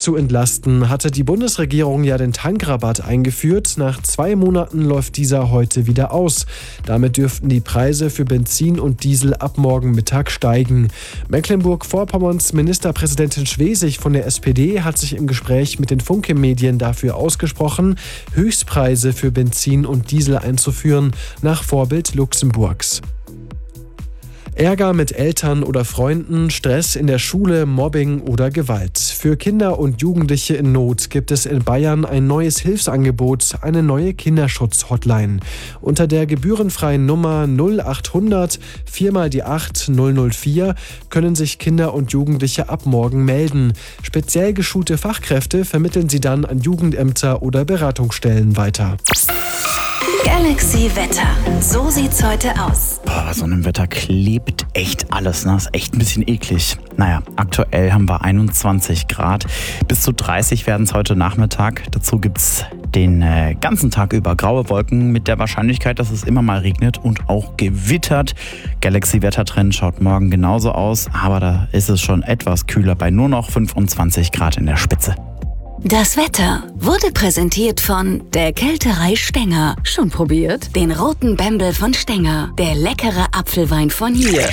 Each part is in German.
zu entlasten, hatte die Bundesregierung ja den Tankrabatt eingeführt. Nach 2 Monaten läuft dieser heute wieder aus. Damit dürften die Preise für Benzin und Diesel ab morgen Mittag steigen. Mecklenburg-Vorpommerns Ministerpräsidentin Schwesig von der SPD hat sich im Gespräch mit den Funke-Medien dafür ausgesprochen, Höchstpreise für Benzin und Diesel einzuführen, nach Vorbild Luxemburgs. Ärger mit Eltern oder Freunden, Stress in der Schule, Mobbing oder Gewalt. Für Kinder und Jugendliche in Not gibt es in Bayern ein neues Hilfsangebot, eine neue Kinderschutz-Hotline. Unter der gebührenfreien Nummer 0800 4x8 004 können sich Kinder und Jugendliche ab morgen melden. Speziell geschulte Fachkräfte vermitteln sie dann an Jugendämter oder Beratungsstellen weiter. Galaxy Wetter. So sieht's heute aus. Bei so einem Wetter klebt echt alles, ne? Ist echt ein bisschen eklig. Naja, aktuell haben wir 21 Grad. Bis zu 30 werden es heute Nachmittag. Dazu gibt's den ganzen Tag über graue Wolken mit der Wahrscheinlichkeit, dass es immer mal regnet und auch gewittert. Galaxy Wettertrend schaut morgen genauso aus, aber da ist es schon etwas kühler bei nur noch 25 Grad in der Spitze. Das Wetter wurde präsentiert von der Kälterei Stenger. Schon probiert? Den roten Bembel von Stenger. Der leckere Apfelwein von hier.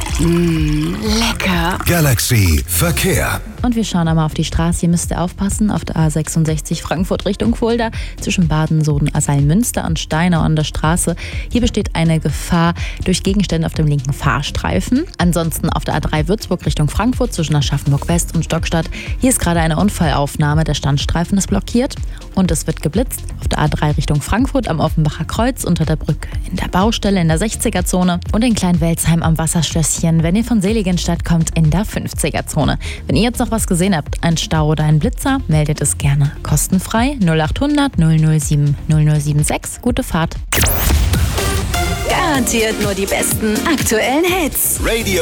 Lecker. Galaxy Verkehr. Und wir schauen einmal auf die Straße. Ihr müsst aufpassen, auf der A66 Frankfurt Richtung Fulda zwischen Baden-Soden, Asal-Münster und Steinau an der Straße. Hier besteht eine Gefahr durch Gegenstände auf dem linken Fahrstreifen. Ansonsten auf der A3 Würzburg Richtung Frankfurt zwischen Aschaffenburg-West und Stockstadt. Hier ist gerade eine Unfallaufnahme. Der Standstreifen ist blockiert und es wird geblitzt. Auf der A3 Richtung Frankfurt am Offenbacher Kreuz unter der Brücke in der Baustelle in der 60er-Zone und in Kleinwelsheim am Wasserschlösschen, wenn ihr von Seligenstadt kommt, in der 50er-Zone. Wenn ihr jetzt noch was gesehen habt, ein Stau oder ein Blitzer, meldet es gerne kostenfrei 0800 007 0076. Gute Fahrt. Garantiert nur die besten aktuellen Hits. Radio